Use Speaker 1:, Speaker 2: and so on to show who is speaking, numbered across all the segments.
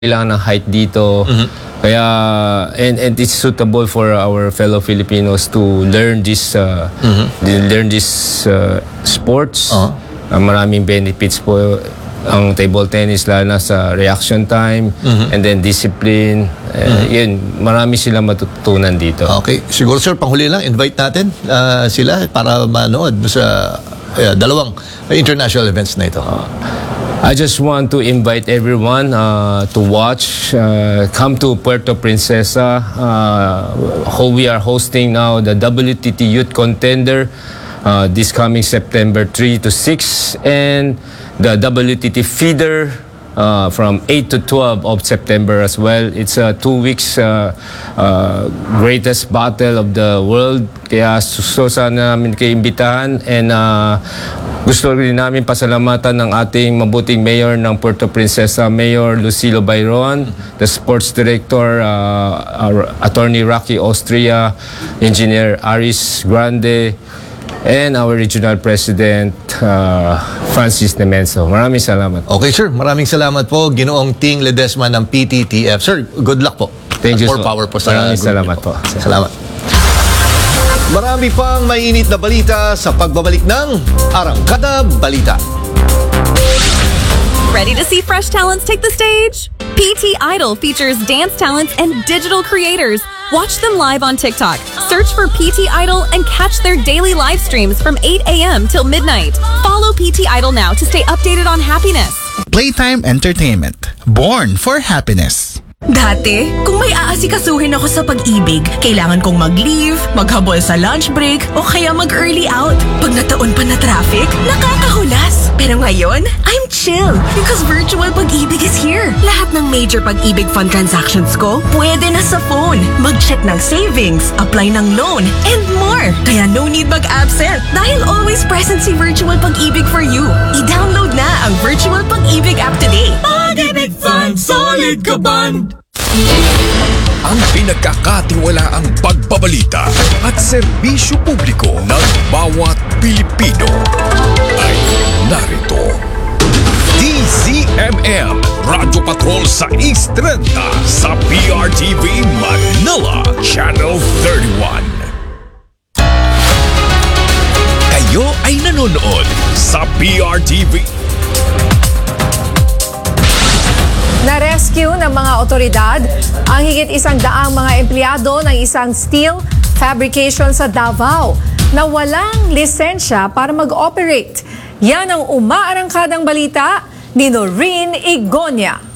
Speaker 1: kailangan ng height dito. Kaya and it's suitable for our fellow Filipinos to learn this sports. Maraming benefits po ang table tennis, lalo na sa reaction time and then discipline. Yun, marami silang matutunan dito.
Speaker 2: Okay, siguro sir, panghuli lang, invite natin sila para manood sa dalawang international events na ito.
Speaker 1: I just want to invite everyone to watch. Come to Puerto Princesa. We are hosting now the WTT Youth Contender this coming September 3 to 6 and the WTT Feeder from 8 to 12 of September as well. It's a 2 weeks greatest battle of the world. Kaya gusto sana namin kayo imbitahan and gusto rin namin pasalamatan ng ating mabuting mayor ng Puerto Princesa, Mayor Lucilo Bayron, the sports director, Attorney Rocky Austria, Engineer Aris Grande, and our regional president, Francis Nemenso. Maraming salamat.
Speaker 2: Okay, sir. Maraming salamat po, Ginoong Ting Ledesma ng PTTF. Sir, good luck po.
Speaker 1: Thank you.
Speaker 2: More power po sa
Speaker 1: maraming salamat po.
Speaker 2: Salamat. Marami pang mainit na balita sa pagbabalik ng Arangkada Balita.
Speaker 3: Ready to see fresh talents take the stage? PT Idol features dance talents and digital creators. Watch them live on TikTok. Search for PT Idol and catch their daily live streams from 8 a.m. till midnight. Follow PT Idol now to stay updated on happiness.
Speaker 4: Playtime Entertainment. Born for happiness.
Speaker 5: Dati, kung may aasikasuhin ako sa pag-ibig, kailangan kong mag-leave, maghabol sa lunch break, o kaya mag-early out. Pag nataon pa na traffic, nakakahulas. Pero ngayon, I'm chill because virtual pag-ibig is here. Lahat ng major pag-ibig fund transactions ko, pwede na sa phone. Mag-check ng savings, apply ng loan, and more. Kaya no need mag-absent dahil always present si virtual pag-ibig for you. I-download na ang virtual pag-ibig app today. Pag-ibig Fund, solid ka band!
Speaker 6: Ang pinagkakatiwalaang pagbabalita at serbisyo publiko ng bawat Pilipino ay narito. DZMM Radio Patrol sa East 30 sa PRTV Manila Channel 31. Kayo ay nanonood sa PRTV.
Speaker 7: Na-rescue ng mga otoridad ang higit 100 mga empleyado ng isang steel fabrication sa Davao na walang lisensya para mag-operate. Yan ang umaarangkadang balita ni Noreen Igonia.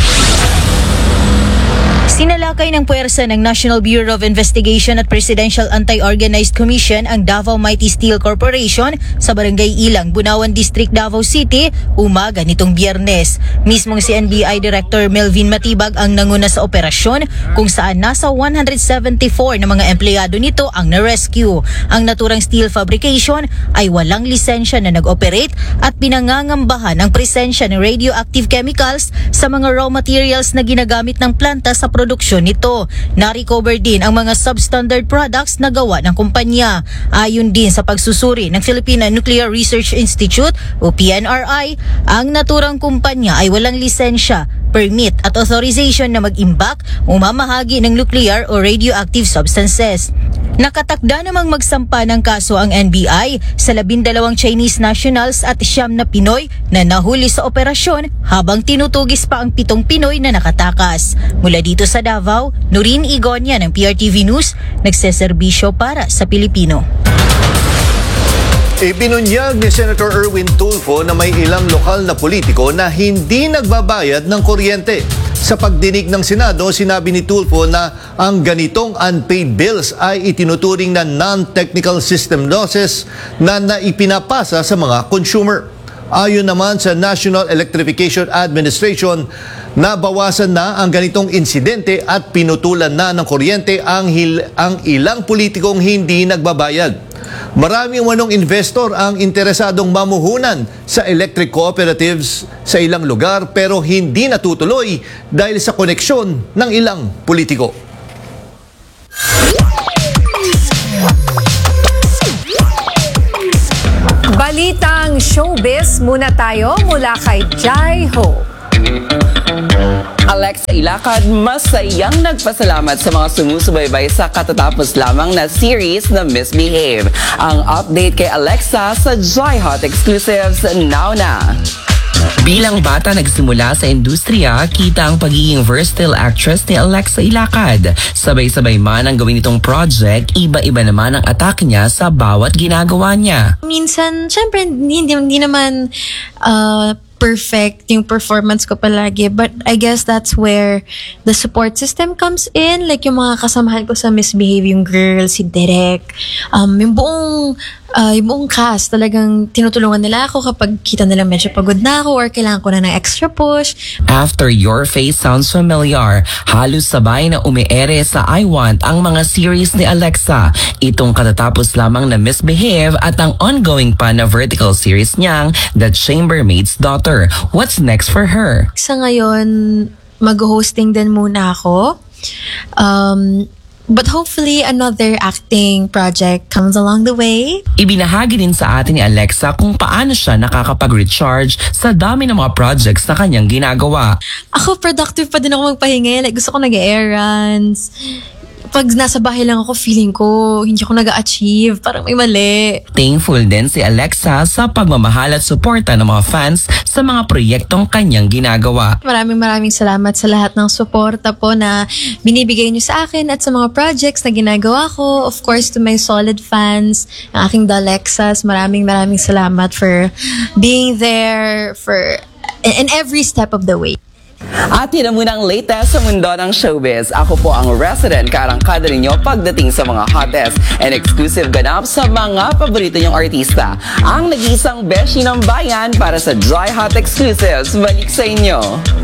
Speaker 8: Sinalakay ng puwersa ng National Bureau of Investigation at Presidential Anti-Organized Commission ang Davao Mighty Steel Corporation sa Barangay Ilang, Bunawan District, Davao City, umaga nitong Biyernes. Mismong si NBI Director Melvin Matibag ang nanguna sa operasyon kung saan nasa 174 na mga empleyado nito ang na-rescue. Ang naturang steel fabrication ay walang lisensya na nag-operate at pinangangambahan ang presensya ng radioactive chemicals sa mga raw materials na ginagamit ng planta sa produksyon nito. Na-recover din ang mga substandard products na gawa ng kumpanya. Ayon din sa pagsusuri ng Philippine Nuclear Research Institute o PNRI, ang naturang kumpanya ay walang lisensya, permit at authorization na mag-imbak o mamahagi ng nuclear o radioactive substances. Nakatakda namang magsampa ng kaso ang NBI sa 12 Chinese nationals at 9 na Pinoy na nahuli sa operasyon habang tinutugis pa ang 7 Pinoy na nakatakas. Mula dito sa Davao, Noreen Igonia ng PRTV News, nagseserbisyo para sa Pilipino.
Speaker 2: Ibinunyag ni Senator Erwin Tulfo na may ilang lokal na politiko na hindi nagbabayad ng kuryente. Sa pagdinig ng Senado, sinabi ni Tulfo na ang ganitong unpaid bills ay itinuturing na non-technical system losses na naipinapasa sa mga consumer. Ayon naman sa National Electrification Administration, nabawasan na ang ganitong insidente at pinutulan na ng kuryente ang ilang politikong hindi nagbabayad. Maraming manong investor ang interesadong mamuhunan sa electric cooperatives sa ilang lugar pero hindi natutuloy dahil sa koneksyon ng ilang politiko.
Speaker 7: Balitang showbiz muna tayo mula kay Jai Ho.
Speaker 9: Alexa Ilacad masayang nagpasalamat sa mga sumusubaybay sa katatapos lamang na series na Misbehave. Ang update kay Alexa sa Joy Hot Exclusives now na.
Speaker 10: Bilang bata nagsimula sa industriya, kita ang pagiging versatile actress ni Alexa Ilacad. Sabay-sabay man ang gawin itong project, iba-iba naman ang atake niya sa bawat ginagawa niya.
Speaker 11: Minsan, syempre, hindi naman perfect yung performance ko palagi. But I guess that's where the support system comes in. Like yung mga kasamahan ko sa Misbehave, yung girl, si Derek, yung buong cast, talagang tinutulungan nila ako kapag kita nila medyo pagod na ako or kailangan ko na ng extra push.
Speaker 10: After Your Face Sounds Familiar, halos sabay na umiere sa I Want ang mga series ni Alexa. Itong katatapos lamang na Misbehave at ang ongoing pa na vertical series niyang The Chambermaid's Daughter. What's next for her?
Speaker 11: Sa ngayon, mag-hosting din muna ako. But hopefully, another acting project comes along the way.
Speaker 10: Ibinahagi din sa atin ni Alexa kung paano siya nakakapag-recharge sa dami ng mga projects na kanyang ginagawa.
Speaker 11: Ako, productive pa din ako magpahinga. Like, gusto ko nag-errands. Pag nasa bahay lang ako, feeling ko hindi ako nag-achieve. Parang may mali.
Speaker 10: Thankful din si Alexa sa pagmamahal at suporta ng mga fans sa mga proyektong kanyang ginagawa.
Speaker 11: Maraming salamat sa lahat ng suporta po na binibigay niyo sa akin at sa mga projects na ginagawa ko. Of course, to my solid fans, ang aking Dalexas, maraming salamat for being there in every step of the way.
Speaker 9: At yun na muna ang latest sa mundo ng showbiz. Ako po ang resident kaarangkada ninyo pagdating sa mga hottest and exclusive ganap sa mga paborito niyong artista. Ang nag-iisang beshi ng bayan para sa Joy Hot Exclusives. Balik sa inyo.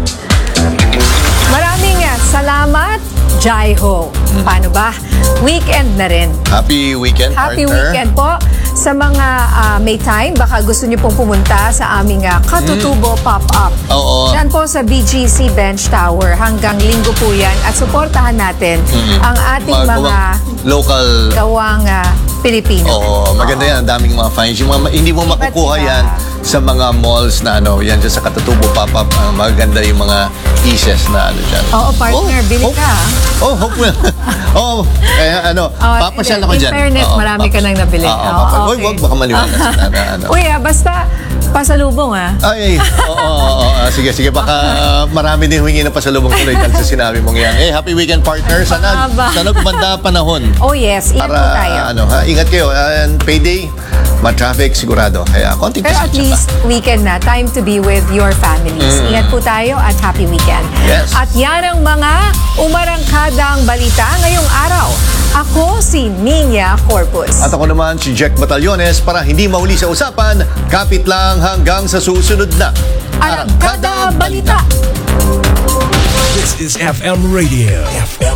Speaker 7: Maraming salamat, Jaiho. Paano ba? Weekend na rin.
Speaker 2: Happy weekend,
Speaker 7: Happy
Speaker 2: partner.
Speaker 7: weekend po. Sa mga may time, baka gusto niyo pong pumunta sa aming Katutubo Pop-Up.
Speaker 2: Oo.
Speaker 7: Diyan po sa BGC Bench Tower. Hanggang Linggo po yan. At suportahan natin ang ating mga
Speaker 2: local
Speaker 7: gawang Pilipino.
Speaker 2: Oo, maganda yan. Ang daming mga finds. Yung mga, hindi mo makukuha yan sa mga malls na yan dyan sa Katutubo Pop-Up. Maganda yung mga pieces na dyan.
Speaker 7: Oo, partner, bili ka.
Speaker 2: Hopefully. Kaya papasyal ako dyan.
Speaker 7: In fairness, marami ka nang nabili.
Speaker 2: Uy, wag baka maliwanag na.
Speaker 7: Uy, basta pasalubong
Speaker 2: Ay, sige. Baka marami din humingi ng pasalubong tuloy dahil sa sinabi mong yan. Happy weekend, partner. Sana gumanda panahon.
Speaker 7: Oh yes, ingat po tayo.
Speaker 2: Ingat kayo. And payday, ma-traffic sigurado. Kaya konting
Speaker 7: pero at least weekend na, time to be with your families. Ingat po tayo at happy weekend.
Speaker 2: Yes.
Speaker 7: At yan ang mga umarangkadang balita ngayong araw. Ako si Nina Corpus.
Speaker 2: At ako naman si Jack Batallones. Para hindi mahuli sa usapan, kapit lang hanggang sa susunod na
Speaker 7: Arangkada Balita.
Speaker 6: This is FM Radio.